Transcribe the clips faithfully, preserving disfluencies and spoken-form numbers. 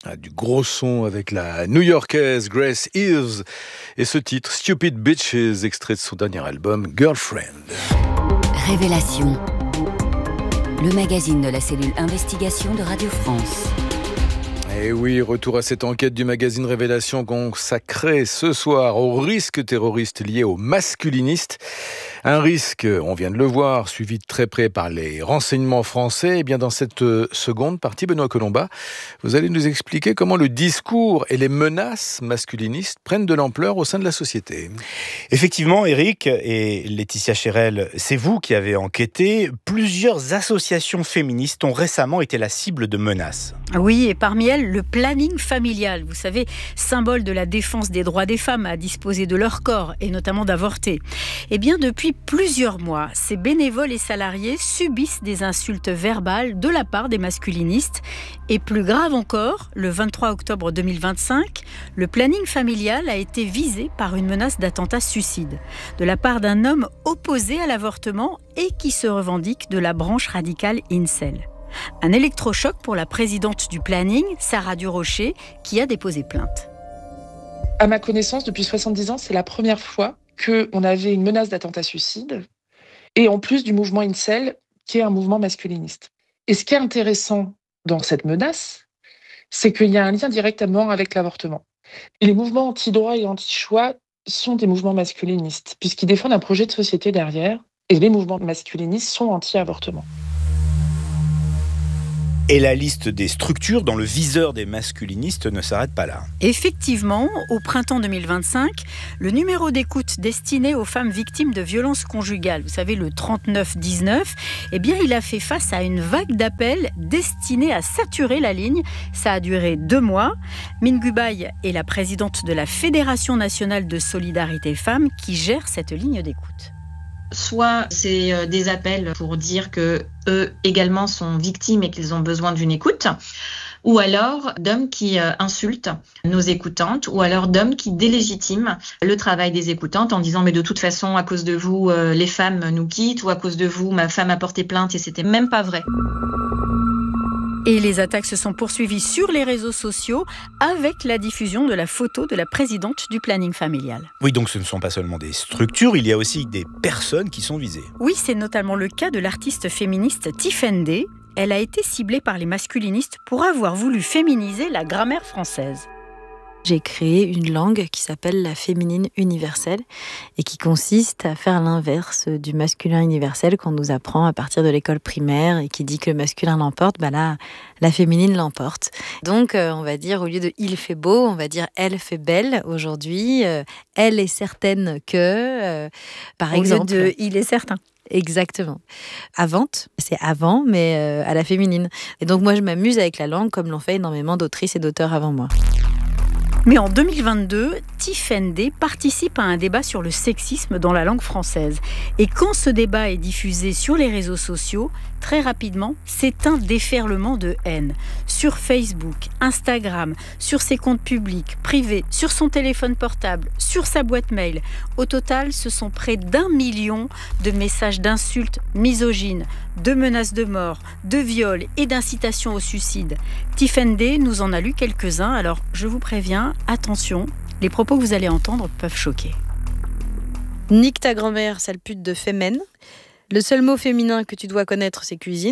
Ah, du gros son avec la new-yorkaise Grace Eves et ce titre Stupid Bitches, extrait de son dernier album Girlfriend. Révélation, le magazine de la cellule investigation de Radio France. Et oui, retour à cette enquête du magazine Révélation consacrée ce soir au risque terroriste lié aux masculinistes. Un risque, on vient de le voir, suivi de très près par les renseignements français. Et bien dans cette seconde partie, Benoît Colomba, vous allez nous expliquer comment le discours et les menaces masculinistes prennent de l'ampleur au sein de la société. Effectivement, Eric et Laetitia Chérel, c'est vous qui avez enquêté. Plusieurs associations féministes ont récemment été la cible de menaces. Oui, et parmi elles, le planning familial, vous savez, symbole de la défense des droits des femmes à disposer de leur corps et notamment d'avorter. Eh bien, depuis plusieurs mois, ces bénévoles et salariés subissent des insultes verbales de la part des masculinistes. Et plus grave encore, le vingt-trois octobre deux mille vingt-cinq, le planning familial a été visé par une menace d'attentat suicide de la part d'un homme opposé à l'avortement et qui se revendique de la branche radicale Incel. Un électrochoc pour la présidente du planning, Sarah Durocher, qui a déposé plainte. À ma connaissance, depuis soixante-dix ans, c'est la première fois qu'on avait une menace d'attentat suicide, et en plus du mouvement Incel, qui est un mouvement masculiniste. Et ce qui est intéressant dans cette menace, c'est qu'il y a un lien directement avec l'avortement. Et les mouvements anti-droit et anti-choix sont des mouvements masculinistes, puisqu'ils défendent un projet de société derrière, et les mouvements masculinistes sont anti-avortement. Et la liste des structures dans le viseur des masculinistes ne s'arrête pas là. Effectivement, au printemps deux mille vingt-cinq, le numéro d'écoute destiné aux femmes victimes de violences conjugales, vous savez, le trente-neuf dix-neuf, eh bien, il a fait face à une vague d'appels destinés à saturer la ligne. Ça a duré deux mois. Mine Gubaï est la présidente de la Fédération nationale de solidarité femmes qui gère cette ligne d'écoute. Soit c'est des appels pour dire que eux également sont victimes et qu'ils ont besoin d'une écoute, ou alors d'hommes qui insultent nos écoutantes, ou alors d'hommes qui délégitiment le travail des écoutantes en disant mais de toute façon à cause de vous les femmes nous quittent, ou à cause de vous ma femme a porté plainte et c'était même pas vrai. Et les attaques se sont poursuivies sur les réseaux sociaux avec la diffusion de la photo de la présidente du planning familial. Oui, donc ce ne sont pas seulement des structures, il y a aussi des personnes qui sont visées. Oui, c'est notamment le cas de l'artiste féministe Tifendé. Elle a été ciblée par les masculinistes pour avoir voulu féminiser la grammaire française. J'ai créé une langue qui s'appelle la féminine universelle et qui consiste à faire l'inverse du masculin universel qu'on nous apprend à partir de l'école primaire et qui dit que le masculin l'emporte, bah là, la féminine l'emporte. Donc, euh, on va dire, au lieu de « il fait beau », on va dire « elle fait belle » aujourd'hui. Euh, elle est certaine que, euh, par au exemple... Au lieu de « il est certain ». Exactement. Avante, c'est avant, mais euh, à la féminine. Et donc, moi, je m'amuse avec la langue comme l'ont fait énormément d'autrices et d'auteurs avant moi. Mais en deux mille vingt-deux, Tifendé participe à un débat sur le sexisme dans la langue française. Et quand ce débat est diffusé sur les réseaux sociaux, très rapidement, c'est un déferlement de haine. Sur Facebook, Instagram, sur ses comptes publics, privés, sur son téléphone portable, sur sa boîte mail. Au total, ce sont près d'un million de messages d'insultes misogynes, de menaces de mort, de viols et d'incitation au suicide. Tifendé nous en a lu quelques-uns, alors je vous préviens, attention, les propos que vous allez entendre peuvent choquer. Nique ta grand-mère, sale pute de fémène. Le seul mot féminin que tu dois connaître, c'est cuisine.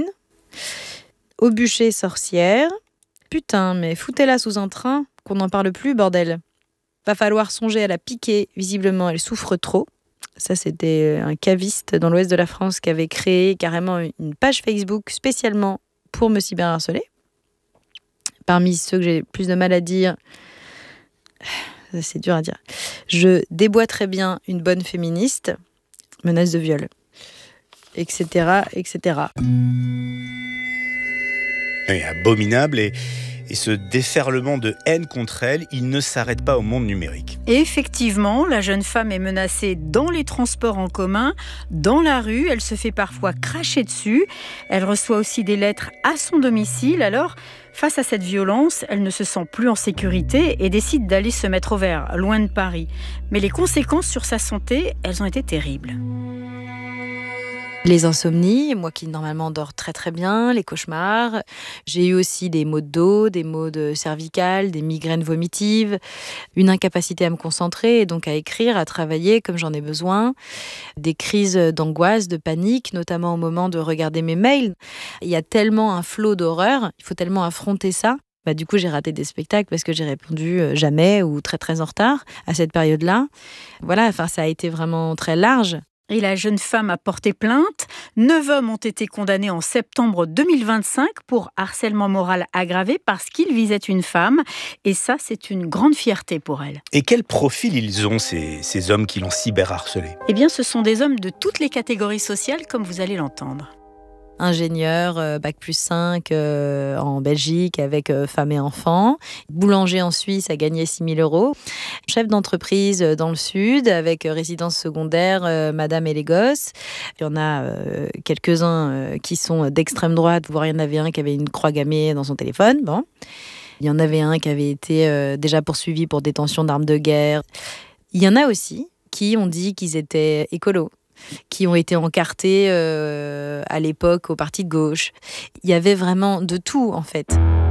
Au bûcher, sorcière. Putain, mais foutez-la sous un train, qu'on n'en parle plus, bordel. Va falloir songer à la piquer, visiblement elle souffre trop. Ça, c'était un caviste dans l'ouest de la France qui avait créé carrément une page Facebook spécialement pour me cyberharceler. Parmi ceux que j'ai plus de mal à dire, c'est dur à dire, je déboîterais bien une bonne féministe, menace de viol, et cetera, et cetera. Oui, abominable et... Et ce déferlement de haine contre elle, il ne s'arrête pas au monde numérique. Et effectivement, la jeune femme est menacée dans les transports en commun, dans la rue. Elle se fait parfois cracher dessus. Elle reçoit aussi des lettres à son domicile. Alors, face à cette violence, elle ne se sent plus en sécurité et décide d'aller se mettre au vert, loin de Paris. Mais les conséquences sur sa santé, elles ont été terribles. Les insomnies, moi qui normalement dors très très bien, les cauchemars. J'ai eu aussi des maux de dos, des maux de cervicales, des migraines vomitives, une incapacité à me concentrer et donc à écrire, à travailler comme j'en ai besoin. Des crises d'angoisse, de panique, notamment au moment de regarder mes mails. Il y a tellement un flot d'horreur, il faut tellement affronter ça. Bah, du coup, j'ai raté des spectacles parce que j'ai répondu jamais ou très très en retard à cette période-là. Voilà, enfin, ça a été vraiment très large. Et la jeune femme a porté plainte. Neuf hommes ont été condamnés en septembre deux mille vingt-cinq pour harcèlement moral aggravé parce qu'ils visaient une femme. Et ça, c'est une grande fierté pour elle. Et quel profil ils ont, ces, ces hommes qui l'ont cyberharcelé ? Eh bien, ce sont des hommes de toutes les catégories sociales, comme vous allez l'entendre. Ingénieur, euh, bac plus cinq euh, en Belgique avec euh, femme et enfants. Boulanger en Suisse a gagné six mille euros. Chef d'entreprise dans le sud avec euh, résidence secondaire, euh, madame et les gosses. Il y en a euh, quelques-uns euh, qui sont d'extrême droite, voire il y en avait un qui avait une croix gammée dans son téléphone. Bon. Il y en avait un qui avait été euh, déjà poursuivi pour détention d'armes de guerre. Il y en a aussi qui ont dit qu'ils étaient écolos, qui ont été encartés euh, à l'époque au parti de gauche. Il y avait vraiment de tout, en fait.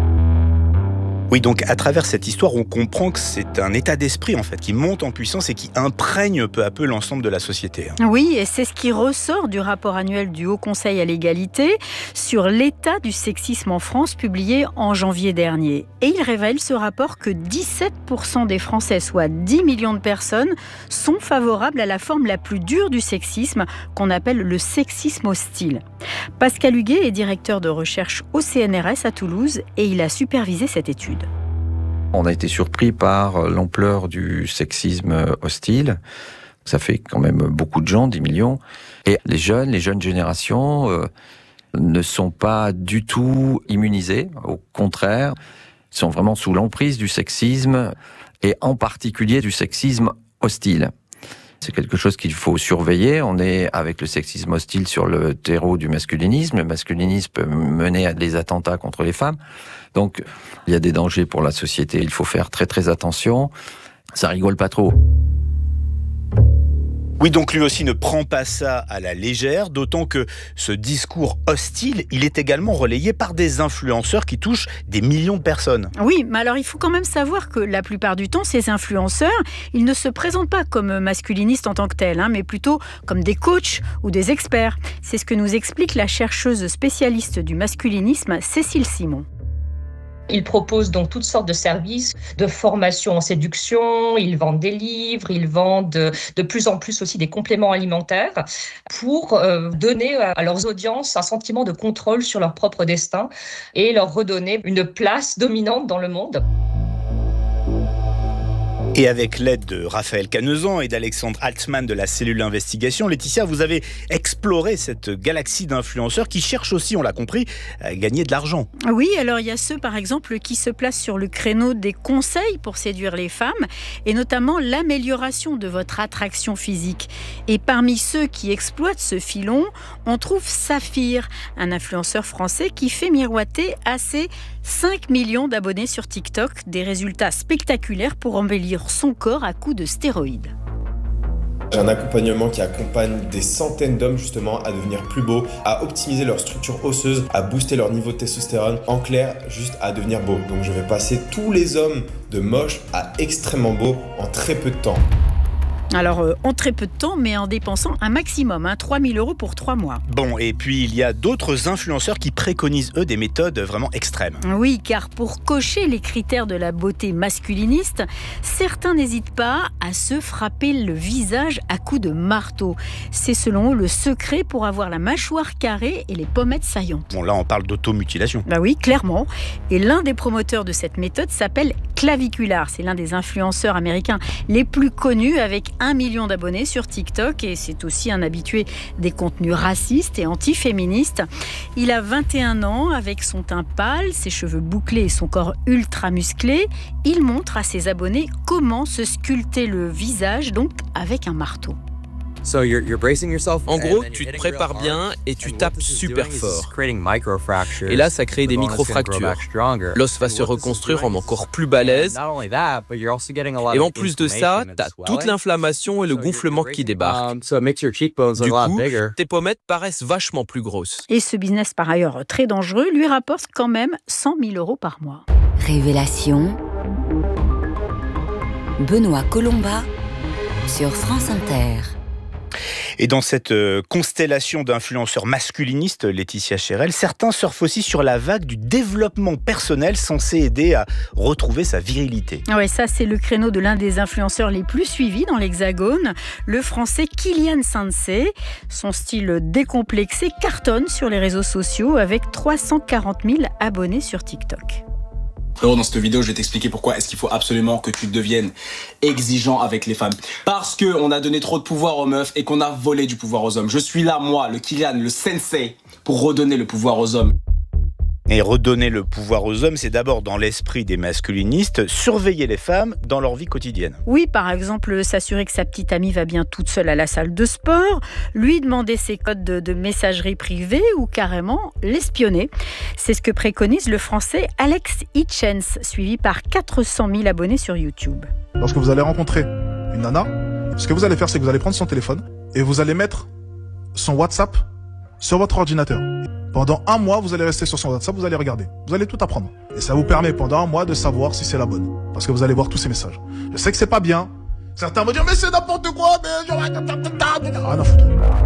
Oui, donc à travers cette histoire, on comprend que c'est un état d'esprit en fait qui monte en puissance et qui imprègne peu à peu l'ensemble de la société. Oui, et c'est ce qui ressort du rapport annuel du Haut Conseil à l'égalité sur l'état du sexisme en France, publié en janvier dernier. Et il révèle, ce rapport, que dix-sept pour cent des Français, soit dix millions de personnes, sont favorables à la forme la plus dure du sexisme, qu'on appelle le sexisme hostile. Pascal Huguet est directeur de recherche au C N R S à Toulouse et il a supervisé cette étude. On a été surpris par l'ampleur du sexisme hostile. Ça fait quand même beaucoup de gens, dix millions. Et les jeunes, les jeunes générations euh, ne sont pas du tout immunisés. Au contraire, ils sont vraiment sous l'emprise du sexisme et en particulier du sexisme hostile. C'est quelque chose qu'il faut surveiller. On est avec le sexisme hostile sur le terreau du masculinisme. Le masculinisme peut mener à des attentats contre les femmes. Donc, il y a des dangers pour la société. Il faut faire très très attention. Ça rigole pas trop. Oui, donc lui aussi ne prend pas ça à la légère, d'autant que ce discours hostile, il est également relayé par des influenceurs qui touchent des millions de personnes. Oui, mais alors il faut quand même savoir que la plupart du temps, ces influenceurs, ils ne se présentent pas comme masculinistes en tant que tels, hein, mais plutôt comme des coachs ou des experts. C'est ce que nous explique la chercheuse spécialiste du masculinisme, Cécile Simon. Ils proposent donc toutes sortes de services, de formation en séduction, ils vendent des livres, ils vendent de plus en plus aussi des compléments alimentaires pour euh, donner à leurs audiences un sentiment de contrôle sur leur propre destin et leur redonner une place dominante dans le monde. Et avec l'aide de Raphaël Canezan et d'Alexandre Altman de la cellule Investigation, Laetitia, vous avez exploré cette galaxie d'influenceurs qui cherchent aussi, on l'a compris, à gagner de l'argent. Oui, alors il y a ceux par exemple qui se placent sur le créneau des conseils pour séduire les femmes et notamment l'amélioration de votre attraction physique. Et parmi ceux qui exploitent ce filon, on trouve Saphir, un influenceur français qui fait miroiter à ses cinq millions d'abonnés sur TikTok, des résultats spectaculaires pour embellir son corps à coups de stéroïdes. J'ai un accompagnement qui accompagne des centaines d'hommes justement à devenir plus beaux, à optimiser leur structure osseuse, à booster leur niveau de testostérone, en clair, juste à devenir beau. Donc je vais passer tous les hommes de moches à extrêmement beaux en très peu de temps. Alors, euh, en très peu de temps, mais en dépensant un maximum, hein, trois mille euros pour trois mois. Bon, et puis il y a d'autres influenceurs qui préconisent, eux, des méthodes vraiment extrêmes. Oui, car pour cocher les critères de la beauté masculiniste, certains n'hésitent pas à se frapper le visage à coups de marteau. C'est selon eux le secret pour avoir la mâchoire carrée et les pommettes saillantes. Bon, là, on parle d'automutilation. Bah oui, clairement. Et l'un des promoteurs de cette méthode s'appelle Clavicular. C'est l'un des influenceurs américains les plus connus avec un million d'abonnés sur TikTok et c'est aussi un habitué des contenus racistes et antiféministes. Il a vingt et un ans, avec son teint pâle, ses cheveux bouclés et son corps ultra musclé. Il montre à ses abonnés comment se sculpter le visage, donc avec un marteau. En gros, tu te prépares bien et tu tapes super fort. Et là, ça crée des micro-fractures. L'os va se reconstruire en encore plus balèze. Et en plus de ça, t'as toute l'inflammation et le gonflement qui débarquent. Du coup, tes pommettes paraissent vachement plus grosses. Et ce business, par ailleurs très dangereux, lui rapporte quand même cent mille euros par mois. Révélation. Benoît Colomba sur France Inter. Et dans cette constellation d'influenceurs masculinistes, Laetitia Cherel, certains surfent aussi sur la vague du développement personnel censé aider à retrouver sa virilité. Oui, ça c'est le créneau de l'un des influenceurs les plus suivis dans l'Hexagone, le français Kylian Sensei. Son style décomplexé cartonne sur les réseaux sociaux avec trois cent quarante mille abonnés sur TikTok. Frérot, dans cette vidéo, je vais t'expliquer pourquoi est-ce qu'il faut absolument que tu deviennes exigeant avec les femmes. Parce qu'on a donné trop de pouvoir aux meufs et qu'on a volé du pouvoir aux hommes. Je suis là, moi, le Kylian, le sensei, pour redonner le pouvoir aux hommes. Et redonner le pouvoir aux hommes, c'est d'abord dans l'esprit des masculinistes, surveiller les femmes dans leur vie quotidienne. Oui, par exemple, s'assurer que sa petite amie va bien toute seule à la salle de sport, lui demander ses codes de, de messagerie privée ou carrément l'espionner. C'est ce que préconise le français Alex Hitchens, suivi par quatre cent mille abonnés sur YouTube. Lorsque vous allez rencontrer une nana, ce que vous allez faire, c'est que vous allez prendre son téléphone et vous allez mettre son WhatsApp sur votre ordinateur. Pendant un mois, vous allez rester sur son WhatsApp, vous allez regarder. Vous allez tout apprendre. Et ça vous permet pendant un mois de savoir si c'est la bonne. Parce que vous allez voir tous ces messages. Je sais que c'est pas bien. Certains vont dire, mais c'est n'importe quoi, mais je... Rien à foutre.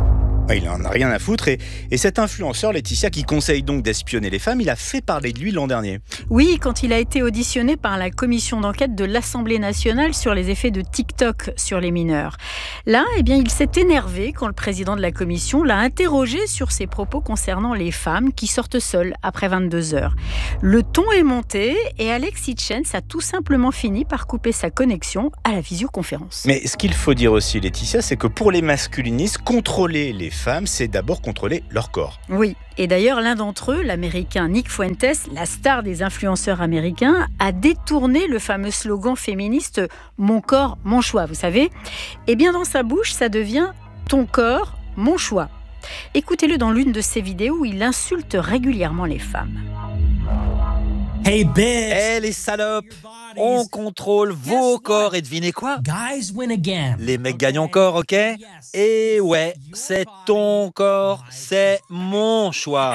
Il en a rien à foutre. Et, et cet influenceur, Laetitia, qui conseille donc d'espionner les femmes, il a fait parler de lui l'an dernier. Oui, quand il a été auditionné par la commission d'enquête de l'Assemblée nationale sur les effets de TikTok sur les mineurs. Là, eh bien, il s'est énervé quand le président de la commission l'a interrogé sur ses propos concernant les femmes qui sortent seules après vingt-deux heures. Le ton est monté et Alex Hitchens a tout simplement fini par couper sa connexion à la visioconférence. Mais ce qu'il faut dire aussi, Laetitia, c'est que pour les masculinistes, contrôler les femmes, c'est d'abord contrôler leur corps. Oui, et d'ailleurs l'un d'entre eux, l'américain Nick Fuentes, la star des influenceurs américains, a détourné le fameux slogan féministe « Mon corps, mon choix », vous savez. Eh bien dans sa bouche, ça devient « Ton corps, mon choix ». Écoutez-le dans l'une de ses vidéos où il insulte régulièrement les femmes. Hey bitch! Hey les salopes! On contrôle vos corps et devinez quoi? Guys win again. Les mecs gagnent encore, ok? Et ouais, c'est ton corps, c'est mon choix.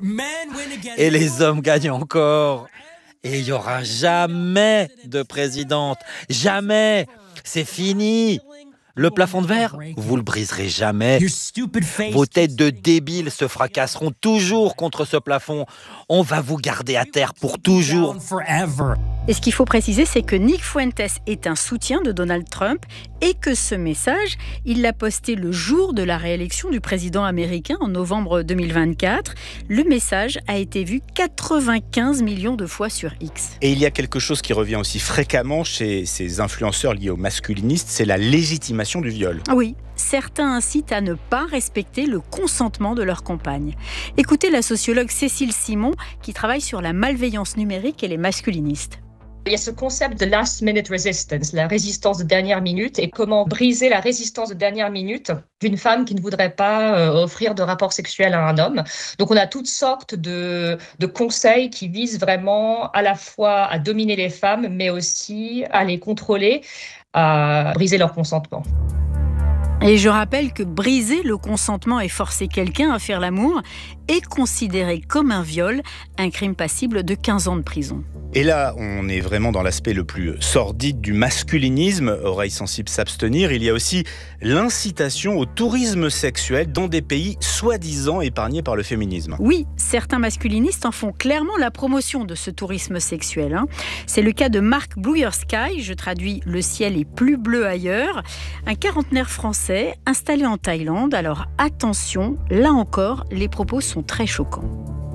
Et les hommes gagnent encore. Et il n'y aura jamais de présidente. Jamais! C'est fini! Le plafond de verre, vous le briserez jamais. Vos têtes de débiles se fracasseront toujours contre ce plafond. On va vous garder à terre pour toujours. Et ce qu'il faut préciser, c'est que Nick Fuentes est un soutien de Donald Trump et que ce message, il l'a posté le jour de la réélection du président américain en novembre deux mille vingt-quatre. Le message a été vu quatre-vingt-quinze millions de fois sur X. Et il y a quelque chose qui revient aussi fréquemment chez ces influenceurs liés aux masculinistes, c'est la légitimation du viol. Oui, certains incitent à ne pas respecter le consentement de leur compagne. Écoutez la sociologue Cécile Simon qui travaille sur la malveillance numérique et les masculinistes. Il y a ce concept de last minute resistance, la résistance de dernière minute, et comment briser la résistance de dernière minute d'une femme qui ne voudrait pas euh, offrir de rapport sexuel à un homme. Donc on a toutes sortes de, de conseils qui visent vraiment à la fois à dominer les femmes, mais aussi à les contrôler, à briser leur consentement. Et je rappelle que briser le consentement et forcer quelqu'un à faire l'amour est considéré comme un viol, un crime passible de quinze ans de prison. Et là, on est vraiment dans l'aspect le plus sordide du masculinisme, oreilles sensibles s'abstenir. Il y a aussi l'incitation au tourisme sexuel dans des pays soi-disant épargnés par le féminisme. Oui, certains masculinistes en font clairement la promotion de ce tourisme sexuel. Hein. C'est le cas de Marc Blue Sky, je traduis « Le ciel est plus bleu ailleurs », un quarantenaire français installé en Thaïlande. Alors attention, là encore, les propos sont très choquants.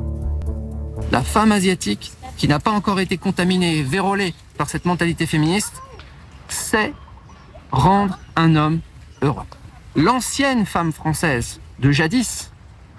La femme asiatique qui n'a pas encore été contaminée et vérolée par cette mentalité féministe, c'est rendre un homme heureux. L'ancienne femme française de jadis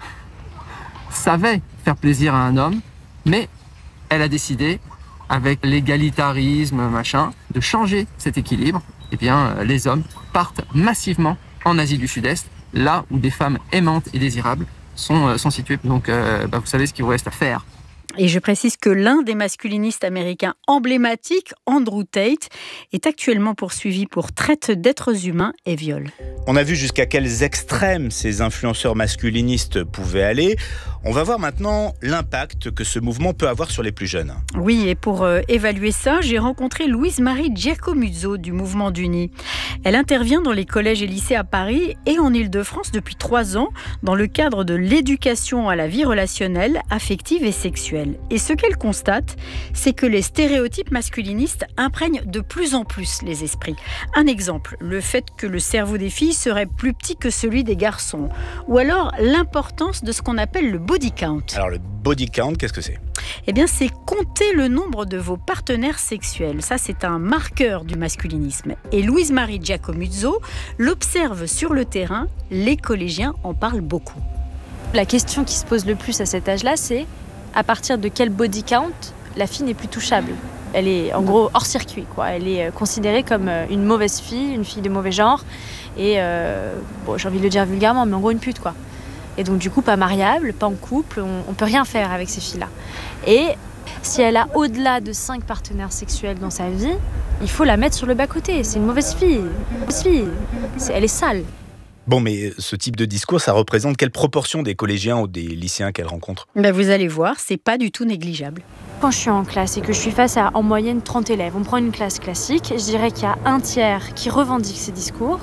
savait faire plaisir à un homme, mais elle a décidé, avec l'égalitarisme, machin, de changer cet équilibre. Eh bien, les hommes partent massivement en Asie du Sud-Est, là où des femmes aimantes et désirables sont, euh, sont situées. Donc, euh, bah, vous savez ce qu'il vous reste à faire. Et je précise que l'un des masculinistes américains emblématiques, Andrew Tate, est actuellement poursuivi pour traite d'êtres humains et viol. On a vu jusqu'à quels extrêmes ces influenceurs masculinistes pouvaient aller. On va voir maintenant l'impact que ce mouvement peut avoir sur les plus jeunes. Oui, et pour euh, évaluer ça, j'ai rencontré Louise-Marie Giacomuzzo du Mouvement d'Uni. Elle intervient dans les collèges et lycées à Paris et en Île-de-France depuis trois ans dans le cadre de l'éducation à la vie relationnelle, affective et sexuelle. Et ce qu'elle constate, c'est que les stéréotypes masculinistes imprègnent de plus en plus les esprits. Un exemple, le fait que le cerveau des filles serait plus petit que celui des garçons. Ou alors l'importance de ce qu'on appelle le body count. Alors le body count, qu'est-ce que c'est ? Eh bien, c'est compter le nombre de vos partenaires sexuels. Ça, c'est un marqueur du masculinisme. Et Louise-Marie Giacomuzzo l'observe sur le terrain. Les collégiens en parlent beaucoup. La question qui se pose le plus à cet âge-là, c'est à partir de quel body count la fille n'est plus touchable. Elle est en gros hors circuit, quoi. Elle est considérée comme une mauvaise fille, une fille de mauvais genre. Et euh, bon, j'ai envie de le dire vulgairement, mais en gros une pute, quoi. Et donc du coup, pas mariable, pas en couple, on, on peut rien faire avec ces filles-là. Et si elle a au-delà de cinq partenaires sexuels dans sa vie, il faut la mettre sur le bas-côté. C'est une mauvaise fille. Une mauvaise fille. C'est, elle est sale. Bon, mais ce type de discours, ça représente quelle proportion des collégiens ou des lycéens qu'elle rencontre ? Ben vous allez voir, c'est pas du tout négligeable. Quand je suis en classe et que je suis face à en moyenne trente élèves, on prend une classe classique, je dirais qu'il y a un tiers qui revendique ces discours,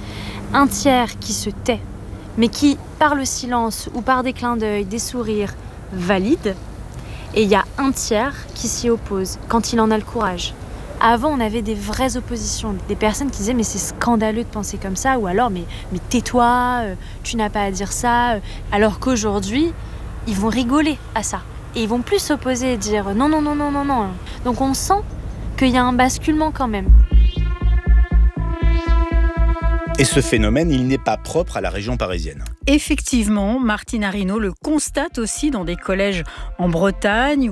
un tiers qui se tait, mais qui, par le silence ou par des clins d'œil, des sourires, valide, et il y a un tiers qui s'y oppose, quand il en a le courage. Avant, on avait des vraies oppositions, des personnes qui disaient mais c'est scandaleux de penser comme ça, ou alors mais, mais tais-toi, euh, tu n'as pas à dire ça, euh, alors qu'aujourd'hui, ils vont rigoler à ça. Et ils vont plus s'opposer et dire non, non, non, non, non, non. Donc on sent qu'il y a un basculement quand même. Et ce phénomène, il n'est pas propre à la région parisienne. Effectivement, Martine Arinault le constate aussi dans des collèges en Bretagne